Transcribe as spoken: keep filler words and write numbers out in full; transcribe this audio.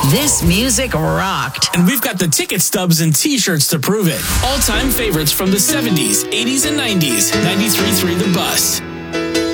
This music rocked. And we've got the ticket stubs and t-shirts to prove it. All-time favorites from the seventies, eighties, and nineties. ninety-three point three The Bus.